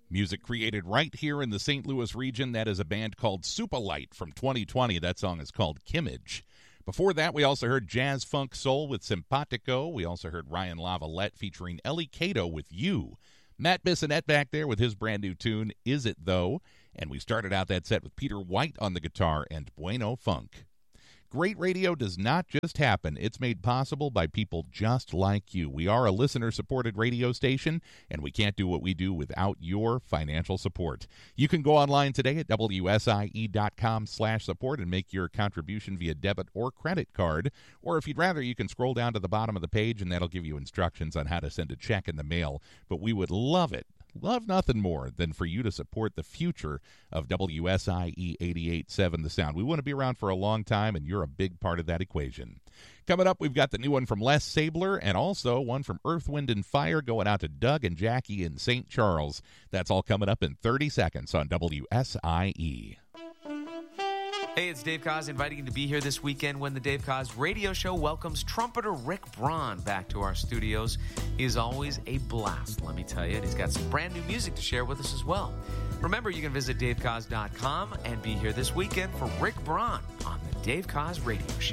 Music created right here in the St. Louis region. That is a band called Supalite from 2020. That song is called Kimmage. Before that, we also heard Jazz Funk Soul with Simpatico. We also heard Ryan Lavalette featuring Ellie Cato with You. Matt Bissonette back there with his brand new tune, Is It Though? And we started out that set with Peter White on the guitar and Bueno Funk. Great radio does not just happen. It's made possible by people just like you. We are a listener-supported radio station, and we can't do what we do without your financial support. You can go online today at wsie.com/support and make your contribution via debit or credit card. Or if you'd rather, you can scroll down to the bottom of the page, and that'll give you instructions on how to send a check in the mail. But we would love nothing more than for you to support the future of WSIE 88.7 The Sound. We want to be around for a long time, and you're a big part of that equation. Coming up, we've got the new one from Les Sabler and also one from Earth, Wind, and Fire going out to Doug and Jackie in St. Charles. That's all coming up in 30 seconds on WSIE. Hey, it's Dave Koz inviting you to be here this weekend when the Dave Koz Radio Show welcomes trumpeter Rick Braun back to our studios. He is always a blast, let me tell you, and he's got some brand new music to share with us as well. Remember, you can visit davekoz.com and be here this weekend for Rick Braun on the Dave Koz Radio Show.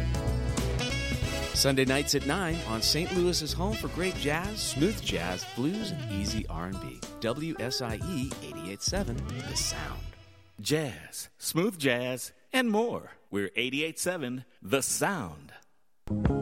Sunday nights at 9 on St. Louis's home for great jazz, smooth jazz, blues, and easy R&B. WSIE 88.7 The Sound. Jazz, smooth jazz, and more. We're 88.7 The Sound.